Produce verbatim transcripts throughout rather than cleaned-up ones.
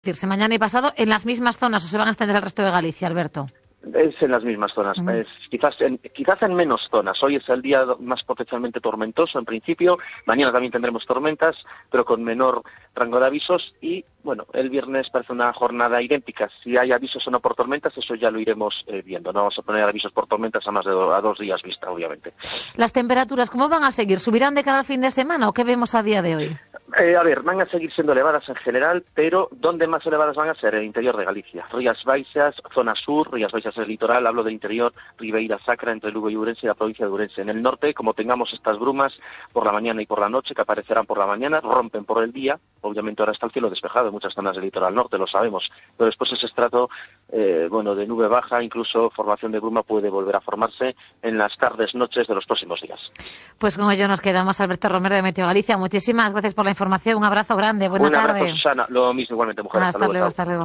Decirse mañana y pasado en las mismas zonas o se van a extender al resto de Galicia, Alberto. Es en las mismas zonas, Uh-huh. es, quizás, en, quizás en menos zonas. Hoy es el día más potencialmente tormentoso en principio, mañana también tendremos tormentas, pero con menor rango de avisos y, bueno, el viernes parece una jornada idéntica. Si hay avisos o no por tormentas, eso ya lo iremos eh, viendo. No vamos a poner avisos por tormentas a más de do, a dos días vista, obviamente. ¿Las temperaturas cómo van a seguir? ¿Subirán de cara al fin de semana o qué vemos a día de hoy? Eh, a ver, van a seguir siendo elevadas en general, pero ¿dónde más elevadas van a ser? En el interior de Galicia. Rías Baixas, zona sur, Rías Baixas del litoral, hablo del interior, Ribeira Sacra, entre Lugo y Ourense y la provincia de Ourense. En el norte, como tengamos estas brumas por la mañana y por la noche, que aparecerán por la mañana, rompen por el día, obviamente ahora está el cielo despejado en muchas zonas del litoral norte, lo sabemos, pero después ese estrato, eh, bueno, de nube baja, incluso formación de bruma puede volver a formarse en las tardes, noches de los próximos días. Pues con ello nos quedamos. Alberto Romero de Meteo Galicia, muchísimas gracias por la información, un abrazo grande, buena un tarde. Un abrazo, Susana, lo mismo igualmente, mujer. Ah, hasta, hasta luego, luego, hasta luego.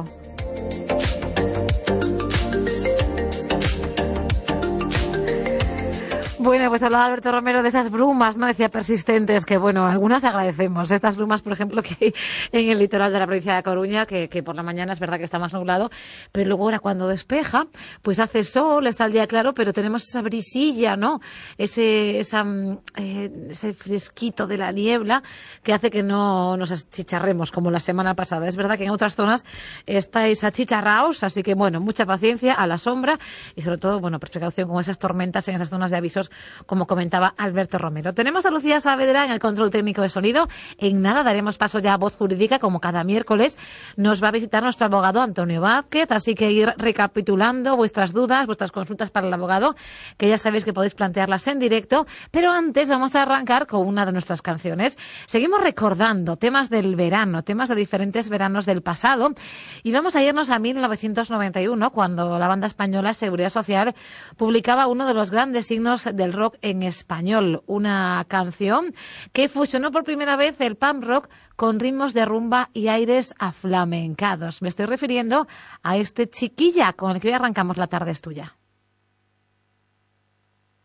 Bueno, pues hablaba Alberto Romero de esas brumas, ¿no? Decía persistentes, que bueno, algunas agradecemos. Estas brumas, por ejemplo, que hay en el litoral de la provincia de Coruña, que, que por la mañana es verdad que está más nublado, pero luego ahora cuando despeja, pues hace sol, está el día claro, pero tenemos esa brisilla, ¿no? Ese, esa, eh, ese fresquito de la niebla que hace que no nos achicharremos como la semana pasada. Es verdad que en otras zonas estáis achicharraos, así que bueno, mucha paciencia a la sombra y sobre todo, bueno, pues precaución con esas tormentas en esas zonas de avisos, como comentaba Alberto Romero. Tenemos a Lucía Saavedra en el control técnico de sonido. En nada daremos paso ya a Voz Jurídica, como cada miércoles. Nos va a visitar nuestro abogado Antonio Vázquez, así que ir recapitulando vuestras dudas, vuestras consultas para el abogado, que ya sabéis que podéis plantearlas en directo. Pero antes vamos a arrancar con una de nuestras canciones. Seguimos recordando temas del verano, temas de diferentes veranos del pasado, y vamos a irnos a mil novecientos noventa y uno, cuando la banda española Seguridad Social publicaba uno de los grandes signos del rock en español, una canción que fusionó por primera vez el punk rock con ritmos de rumba y aires aflamencados. Me estoy refiriendo a este Chiquilla, con el que hoy arrancamos La tarde es tuya.